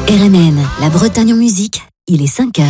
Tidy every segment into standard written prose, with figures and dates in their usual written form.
RMN, la Bretagne en musique, il est 5h.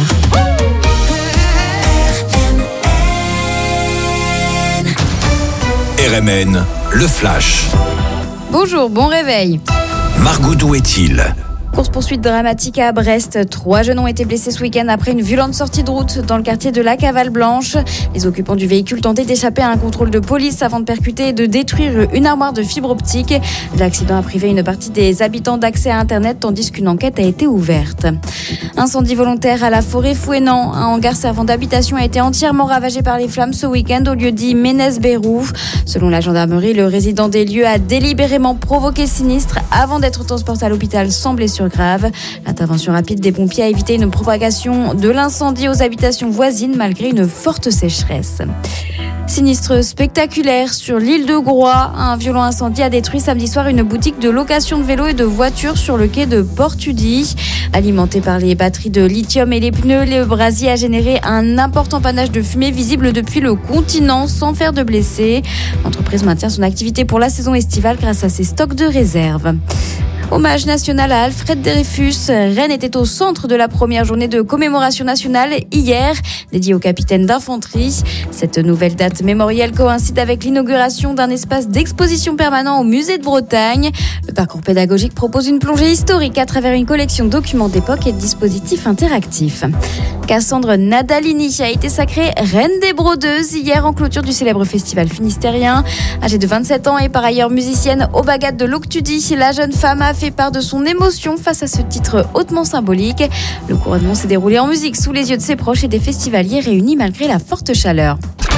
RMN, le flash. Bonjour, bon réveil. Margot, d'où est-il ? Course-poursuite dramatique à Brest. 3 jeunes ont été blessés ce week-end après une violente sortie de route dans le quartier de la Cavale Blanche. Les occupants du véhicule tentaient d'échapper à un contrôle de police avant de percuter et de détruire une armoire de fibre optique. L'accident a privé une partie des habitants d'accès à Internet tandis qu'une enquête a été ouverte. Incendie volontaire à la forêt Fouénan. Un hangar servant d'habitation a été entièrement ravagé par les flammes ce week-end au lieu dit Ménès-Bérou. Selon la gendarmerie, le résident des lieux a délibérément provoqué sinistre avant d'être transporté à l'hôpital sans blessure grave. L'intervention rapide des pompiers a évité une propagation de l'incendie aux habitations voisines malgré une forte sécheresse. Sinistre spectaculaire sur l'île de Groix. Un violent incendie a détruit samedi soir une boutique de location de vélos et de voitures sur le quai de Port-Tudy. Alimenté par les batteries de lithium et les pneus, le brasier a généré un important panache de fumée visible depuis le continent sans faire de blessés. L'entreprise maintient son activité pour la saison estivale grâce à ses stocks de réserve. Hommage national à Alfred Dreyfus. Rennes était au centre de la première journée de commémoration nationale hier, dédiée au capitaine d'infanterie. Cette nouvelle date mémorielle coïncide avec l'inauguration d'un espace d'exposition permanent au musée de Bretagne. Le parcours pédagogique propose une plongée historique à travers une collection de documents d'époque et de dispositifs interactifs. Cassandre Nadalini a été sacrée reine des brodeuses hier en clôture du célèbre festival finistérien. Âgée de 27 ans et par ailleurs musicienne au bagad de l'Octudie, la jeune femme a fait part de son émotion face à ce titre hautement symbolique. Le couronnement s'est déroulé en musique sous les yeux de ses proches et des festivaliers réunis malgré la forte chaleur.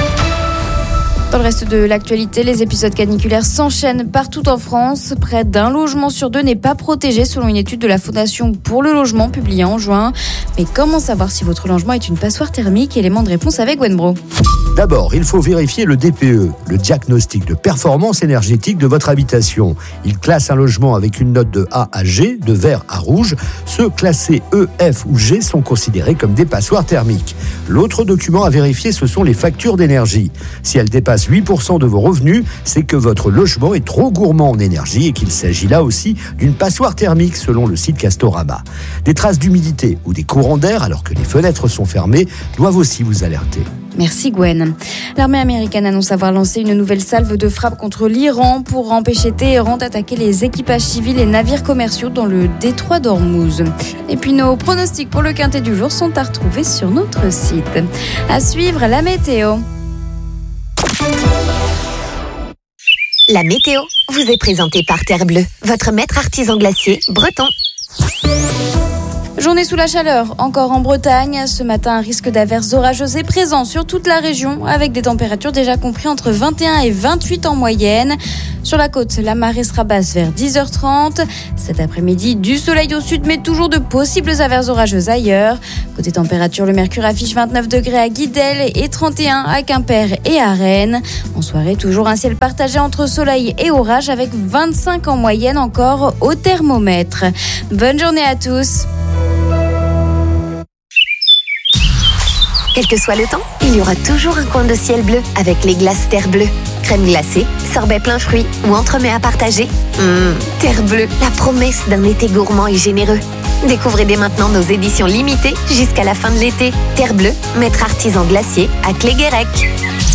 Dans le reste de l'actualité, les épisodes caniculaires s'enchaînent partout en France. Près d'un logement sur 2 n'est pas protégé selon une étude de la Fondation pour le logement publiée en juin. Mais comment savoir si votre logement est une passoire thermique ? Élément de réponse avec Gwen Bro. D'abord, il faut vérifier le DPE, le diagnostic de performance énergétique de votre habitation. Il classe un logement avec une note de A à G, de vert à rouge. Ceux classés E, F ou G sont considérés comme des passoires thermiques. L'autre document à vérifier, ce sont les factures d'énergie. Si elles dépassent 8% de vos revenus, c'est que votre logement est trop gourmand en énergie et qu'il s'agit là aussi d'une passoire thermique selon le site Castorama. Des traces d'humidité ou des courants d'air alors que les fenêtres sont fermées doivent aussi vous alerter. Merci Gwen. L'armée américaine annonce avoir lancé une nouvelle salve de frappe contre l'Iran pour empêcher Téhéran d'attaquer les équipages civils et navires commerciaux dans le détroit d'Ormuz. Et puis nos pronostics pour le quintet du jour sont à retrouver sur notre site. À suivre la météo. La météo vous est présentée par Terre Bleue, votre maître artisan glacier breton. Journée sous la chaleur, encore en Bretagne. Ce matin, un risque d'averses orageuses est présent sur toute la région, avec des températures déjà comprises entre 21 et 28 en moyenne. Sur la côte, la marée sera basse vers 10h30. Cet après-midi, du soleil au sud, mais toujours de possibles averses orageuses ailleurs. Côté température, le mercure affiche 29 degrés à Guidel et 31 à Quimper et à Rennes. En soirée, toujours un ciel partagé entre soleil et orage, avec 25 en moyenne encore au thermomètre. Bonne journée à tous. Quel que soit le temps, il y aura toujours un coin de ciel bleu avec les glaces Terre Bleue. Crème glacée, sorbet plein fruits ou entremets à partager. Terre Bleue, la promesse d'un été gourmand et généreux. Découvrez dès maintenant nos éditions limitées jusqu'à la fin de l'été. Terre Bleue, maître artisan glacier à Cléguérec.